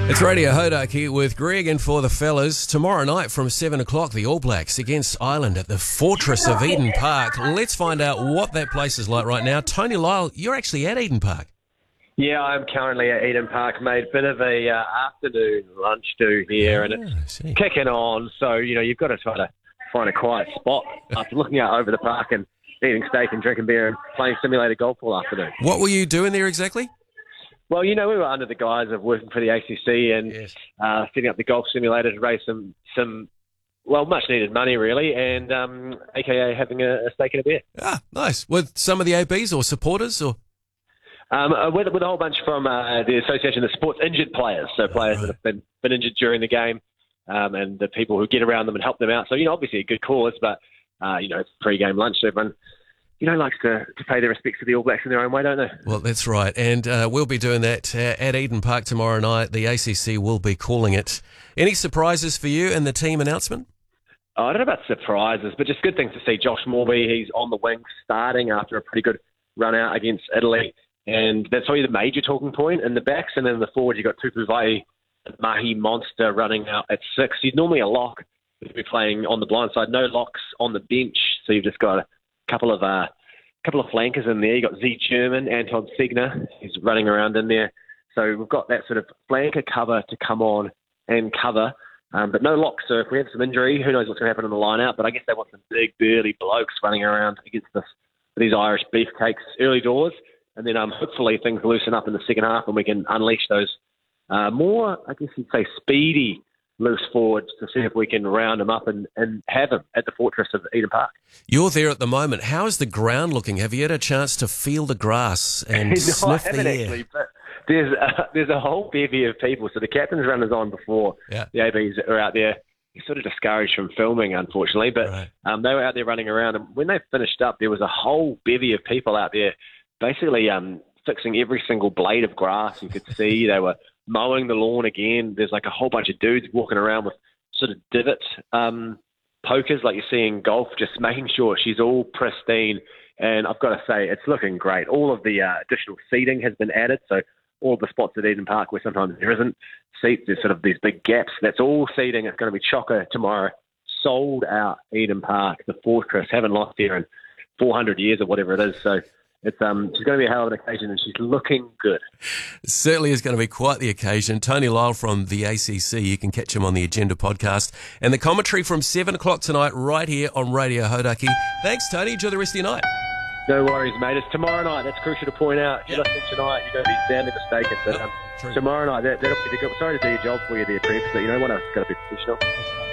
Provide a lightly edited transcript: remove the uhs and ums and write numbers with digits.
It's Radio Hodaki with Greg and for the fellas. Tomorrow night from 7 o'clock, the All Blacks against Ireland at the Fortress of Eden Park. Let's find out what that place is like right now. Tony Lyle, you're actually at Eden Park. Yeah, I'm currently at Eden Park, mate. Bit of a afternoon lunch do here, and it's kicking on. So, you've got to try to find a quiet spot after looking out over the park and eating steak and drinking beer and playing simulated golf all afternoon. What were you doing there exactly? Well, we were under the guise of working for the ACC and setting up the golf simulator to raise some much-needed money, really, and a.k.a. having a steak and a beer. Ah, nice. With some of the ABs or supporters? Or with a whole bunch from the Association of Sports Injured Players, so players that have been injured during the game, and the people who get around them and help them out. So, obviously a good cause, but, it's pre-game lunch, so everyone likes to pay their respects to the All Blacks in their own way, don't they? Well, that's right. And we'll be doing that at Eden Park tomorrow night. The ACC will be calling it. Any surprises for you in the team announcement? I don't know about surprises, but just good things to see. Josh Morby, he's on the wing starting after a pretty good run out against Italy. And that's probably the major talking point in the backs. And then in the forwards, you've got Tupu Vai, Mahi Monster running out at 6. He's normally a lock. He'll be playing on the blind side. No locks on the bench. So you've just got a couple of flankers in there. You've got Z German, Anton Segner. He's running around in there. So we've got that sort of flanker cover to come on and cover. But no locks. So if we have some injury, who knows what's going to happen in the line-out. But I guess they want some big, burly blokes running around against these Irish beefcakes early doors. And then hopefully things loosen up in the second half and we can unleash those more, I guess you'd say, speedy loose forwards to see if we can round them up and have them at the Fortress of Eden Park. You're there at the moment. How is the ground looking? Have you had a chance to feel the grass and sniff the air? Actually, but there's a whole bevy of people. So the captain's runners on before the ABs are out there. You're sort of discouraged from filming, unfortunately, but they were out there running around. And when they finished up, there was a whole bevy of people out there basically fixing every single blade of grass you could see. They were mowing the lawn again. There's like a whole bunch of dudes walking around with sort of divot pokers like you see in golf, just making sure she's all pristine. And I've got to say, it's looking great. All of the additional seating has been added. So all the spots at Eden Park where sometimes there isn't seats, there's sort of these big gaps. That's all seating. It's going to be chocker tomorrow. Sold out Eden Park, the Fortress. Haven't lost here in 400 years or whatever it is. So it's going to be a hell of an occasion, and she's looking good. It certainly is going to be quite the occasion. Tony Lyle from the ACC, you can catch him on the Agenda podcast. And the commentary from 7 o'clock tonight right here on Radio Hodaki. Thanks, Tony. Enjoy the rest of your night. No worries, mate. It's tomorrow night. That's crucial to point out. If you're listening tonight, you're going to be soundly mistaken. But tomorrow night, that'll be good. Sorry to do your job for you there, Trev, but you know what? I've got to be professional.